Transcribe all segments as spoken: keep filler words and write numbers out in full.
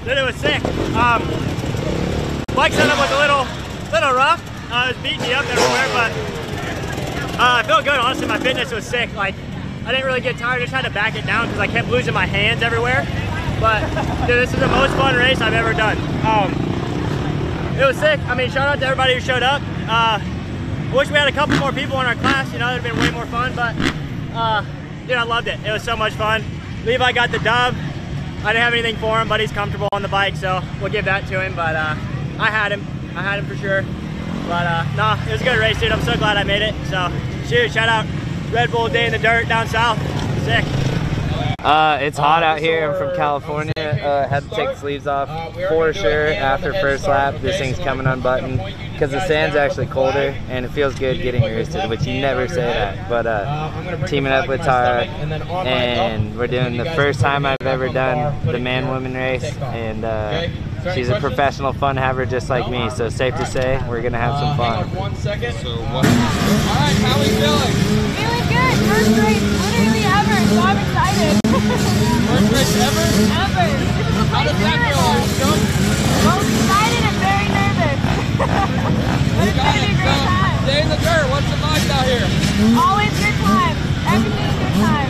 Dude, it was sick. Um, bike setup was a little, little rough. Uh, it was beating me up everywhere, but uh, I feel good. Honestly, my fitness was sick. Like, I didn't really get tired. I just had to back it down because I kept losing my hands everywhere. But dude, this is the most fun race I've ever done. Um, it was sick. I mean, shout out to everybody who showed up. Uh, wish we had a couple more people in our class. You know, it'd have been way more fun. But uh, dude, I loved it. It was so much fun. Levi got the dub. I didn't have anything for him, but he's comfortable on the bike, so we'll give that to him. But uh, I had him. I had him for sure. But uh, no, it was a good race, dude. I'm so glad I made it. So, shoot, shout out Red Bull Day in the Dirt down south. Sick. Uh, it's hot out here. I'm from California. Uh, had to take the sleeves off for sure after first lap. This thing's coming unbuttoned because the sand's actually colder and it feels good getting roosted, which you never say that. But uh, teaming up with Tara, and we're doing the first time I've ever done the man-woman race, and uh, she's a professional fun haver just like me. So safe to say, we're gonna have some fun. One second. So what? All right, how are we feeling? Feeling good. First race, literally ever. So I'm excited. First race ever? Ever. How does that feel? Both excited and very nervous. But it's gonna be a great time. Day in the Dirt, what's it like out here? Always good time. Everything's good time.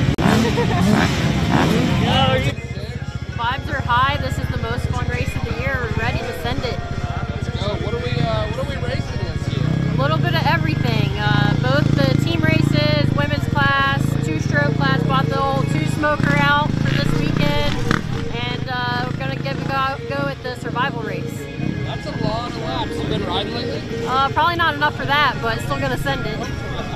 Vibes are high. This is the most fun race of the year. We're ready to send it. Let's go. What are we? Uh, what are we racing this year? A little bit of everything. Uh, both the team races, women's class, two-stroke class. Bought the old two-smoker out for this weekend, and uh, we're gonna give a go, go at the survival race. That's a lot of laps. You been riding lately? Uh, probably not enough for that, but still gonna send it.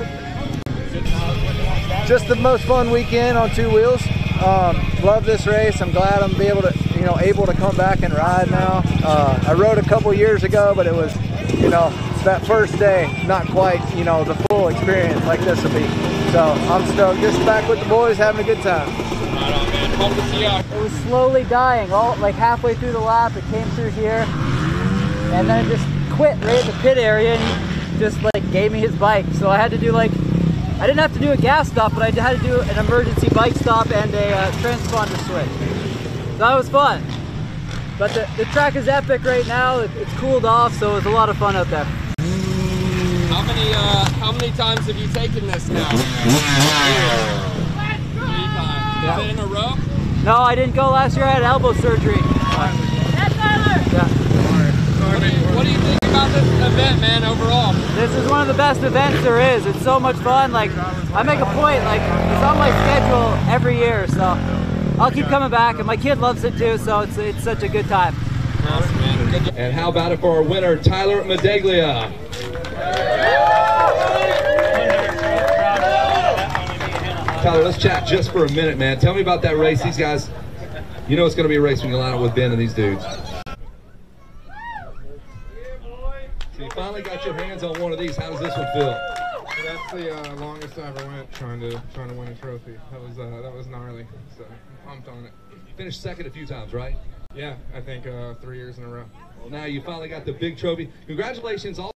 Just the most fun weekend on two wheels. Um, love this race. I'm glad I'm be able to, you know, able to come back and ride now. Uh, I rode a couple years ago, but it was, you know, that first day, not quite, you know, the full experience like this will be. So I'm stoked. Just back with the boys, having a good time. Right on, man. Hope to see you out. It was slowly dying. All like halfway through the lap, it came through here, and then it just quit right at the pit area, and just like gave me his bike. So I had to do like. I didn't have to do a gas stop, but I had to do an emergency bike stop and a uh, transponder switch. So that was fun. But the, the track is epic right now. It, it's cooled off, so it was a lot of fun out there. How many uh, how many times have you taken this now? Three times. Yeah. Is it in a row? No, I didn't go last year. I had elbow surgery. That's Tyler. Yeah. What do, you, what do you think about this event, man, overall? This is one of the best events there is. It's so much fun. Like, I make a point, like, it's on my schedule every year, so I'll keep coming back, and my kid loves it too, so it's it's such a good time. Awesome, man. Good. And how about it for our winner, Tyler Medaglia? Tyler, let's chat just for a minute, man. Tell me about that race. These guys, you know it's going to be a race when you line up with Ben and these dudes. So you finally got your hands on one of these. How does this one feel? That's the uh, longest I ever went trying to trying to win a trophy. That was uh, that was gnarly. So I'm pumped on it. You finished second a few times, right? Yeah, I think uh, three years in a row. Well, now you finally got the big trophy. Congratulations.